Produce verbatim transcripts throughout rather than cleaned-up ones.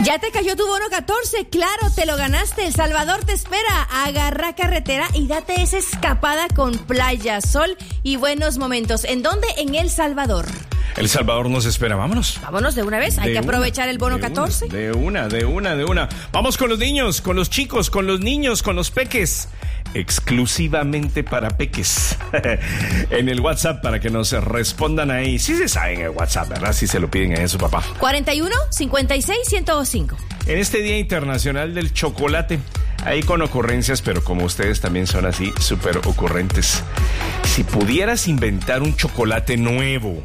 Ya te cayó tu bono catorce, claro, te lo ganaste. El Salvador te espera. Agarra carretera y date esa escapada con playa, sol y buenos momentos. ¿En dónde? En El Salvador. El Salvador nos espera, vámonos. Vámonos de una vez, hay de que una, aprovechar el bono de catorce. Una, de una, de una, de una. Vamos con los niños, con los chicos, con los niños, con los peques. Exclusivamente para peques. En el WhatsApp para que nos respondan ahí. Sí se sabe en el WhatsApp, ¿verdad? Si se lo piden a su papá. cuarenta y uno, cincuenta y seis, ciento cinco. En este Día Internacional del Chocolate, ahí con ocurrencias, pero como ustedes también son así, súper ocurrentes. Si pudieras inventar un chocolate nuevo,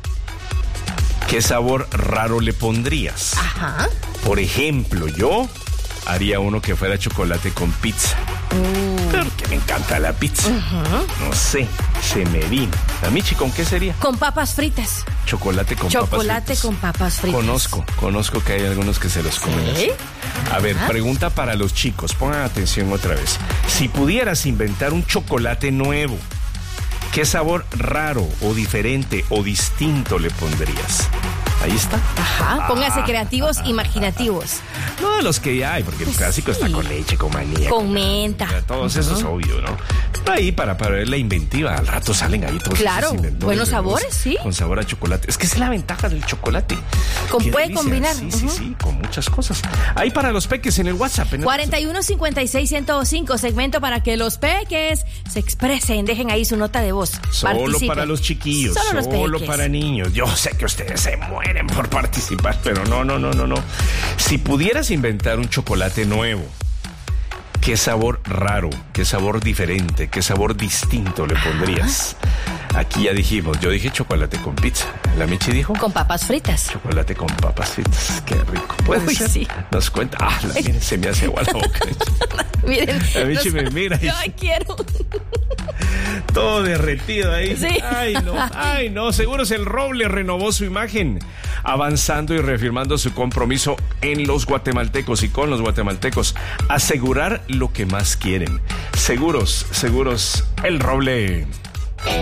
¿qué sabor raro le pondrías? Ajá. Por ejemplo, yo haría uno que fuera chocolate con pizza. Uh. Porque me encanta la pizza. Uh-huh. No sé, se me vino. ¿A Michi con qué sería? Con papas fritas. Chocolate con Chocolate papas fritas. con papas fritas. Conozco, conozco que hay algunos que se los comen ¿Sí? así. A ver, Ajá. pregunta para los chicos. Pongan atención otra vez. Si pudieras inventar un chocolate nuevo, ¿qué sabor raro o diferente o distinto le pondrías? Ahí está. Ajá, póngase Ah. creativos, imaginativos. No, los que ya hay, porque el clásico está con leche, con manía. Con menta. Todos esos es obvio, ¿no? Ahí para, para ver la inventiva, al rato salen ahí todos Claro, esos inventores buenos de nuevos, sabores, sí. Con sabor a chocolate. Es que esa es la ventaja del chocolate. Con- Qué puede delicia. combinar. Sí, Ujú. sí, sí, con muchas cosas. Ahí para los peques en el WhatsApp. En el cuarenta y uno, cincuenta y seis, ciento cinco, segmento para que los peques se expresen, dejen ahí su nota de voz. Solo Participen. para los chiquillos, Solo los solo peques. para niños. Yo sé que ustedes se mueren por participar, pero no, no, no, no, no. Si pudieras inventar un chocolate nuevo, ¿qué sabor raro, qué sabor diferente, qué sabor distinto le pondrías? Aquí ya dijimos, yo dije chocolate con pizza. La Michi dijo Con papas fritas. chocolate con papas fritas. Qué rico. ¿Puede Uy, ser? sí. Nos cuenta. Ah, la, miren, se me hace agua la boca. Miren. La Michi me mira y- Ay, quiero. Todo derretido ahí. Sí. Ay, no, ay, no. Seguros el Roble renovó su imagen, avanzando y reafirmando su compromiso en los guatemaltecos y con los guatemaltecos. Asegurar lo que más quieren. Seguros, seguros el Roble.